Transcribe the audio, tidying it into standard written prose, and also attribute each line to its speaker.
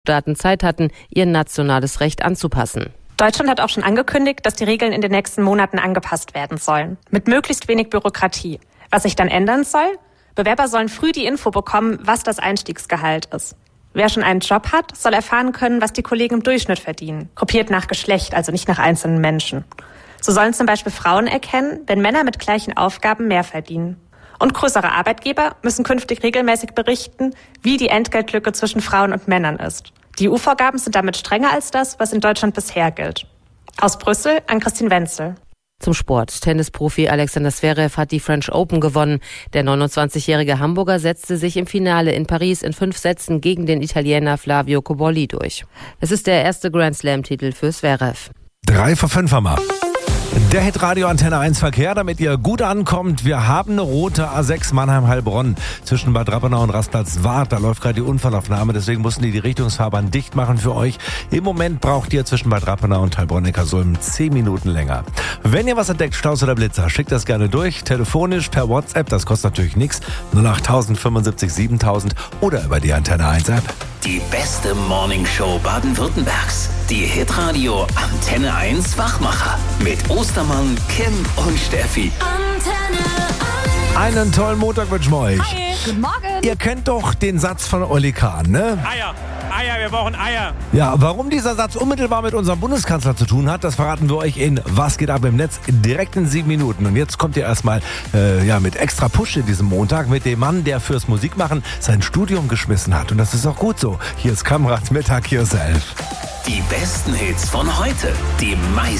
Speaker 1: Staaten Zeit hatten, ihr nationales Recht anzupassen.
Speaker 2: Deutschland hat auch schon angekündigt, dass die Regeln in den nächsten Monaten angepasst werden sollen. Mit möglichst wenig Bürokratie. Was sich dann ändern soll? Bewerber sollen früh die Info bekommen, was das Einstiegsgehalt ist. Wer schon einen Job hat, soll erfahren können, was die Kollegen im Durchschnitt verdienen. Gruppiert nach Geschlecht, also nicht nach einzelnen Menschen. So sollen zum Beispiel Frauen erkennen, wenn Männer mit gleichen Aufgaben mehr verdienen. Und größere Arbeitgeber müssen künftig regelmäßig berichten, wie die Entgeltlücke zwischen Frauen und Männern ist. Die EU-Vorgaben sind damit strenger als das, was in Deutschland bisher gilt. Aus Brüssel an Christine Wenzel.
Speaker 1: Zum Sport. Tennisprofi Alexander Zverev hat die French Open gewonnen. Der 29-jährige Hamburger setzte sich im Finale in Paris in 5 Sätzen gegen den Italiener Flavio Cobolli durch. Es ist der erste Grand Slam-Titel für Zverev.
Speaker 3: 3 vor 5 haben wir. Der Hitradio Antenne 1 Verkehr, damit ihr gut ankommt. Wir haben eine rote A6 Mannheim-Heilbronn zwischen Bad Rappenau und Rastplatz-Wart. Da läuft gerade die Unfallaufnahme, deswegen mussten die Richtungsfahrbahn dicht machen für euch. Im Moment braucht ihr zwischen Bad Rappenau und Heilbronn-Neckarsulm 10 Minuten länger. Wenn ihr was entdeckt, Staus oder Blitzer, schickt das gerne durch. Telefonisch, per WhatsApp, das kostet natürlich nichts. 08000 75 7000 oder über die Antenne 1 App.
Speaker 4: Die beste Morningshow Baden-Württembergs. Die Hitradio Antenne 1 Wachmacher. Mit Ostermann, Kim und Steffi.
Speaker 5: Antenne 1.
Speaker 3: Einen tollen Montag wünschen wir euch.
Speaker 5: Hi, guten Morgen.
Speaker 3: Ihr kennt doch den Satz von Olli Kahn, ne?
Speaker 6: Eier, wir brauchen Eier.
Speaker 3: Ja, warum dieser Satz unmittelbar mit unserem Bundeskanzler zu tun hat, das verraten wir euch in Was geht ab im Netz direkt in 7 Minuten. Und jetzt kommt ihr erstmal mit extra Push in diesem Montag mit dem Mann, der fürs Musikmachen sein Studium geschmissen hat. Und das ist auch gut so. Hier ist Kamrat mit Hack Yourself.
Speaker 4: Die besten Hits von heute. Die meisten